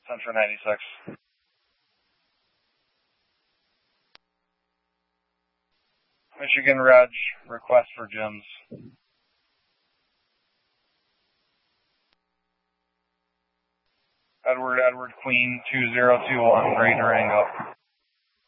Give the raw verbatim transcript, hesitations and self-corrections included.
Central ninety-six. Michigan Reg, request for gyms. Edward, Edward Queen, two zero two one, Great Durango.